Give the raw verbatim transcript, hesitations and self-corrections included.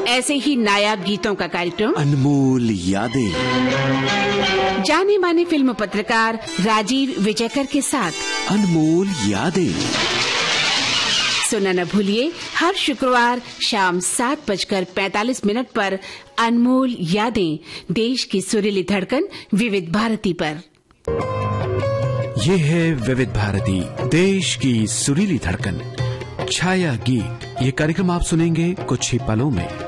ऐसे ही नायाब गीतों का कार्यक्रम अनमोल यादें, जाने माने फिल्म पत्रकार राजीव विजयकर के साथ अनमोल यादें सुनना न भूलिए हर शुक्रवार शाम सात बजकर पैंतालीस मिनट पर अनमोल यादें, देश की सुरीली धड़कन विविध भारती पर। ये है विविध भारती, देश की सुरीली धड़कन, छाया गीत। ये कार्यक्रम आप सुनेंगे कुछ ही पलों में।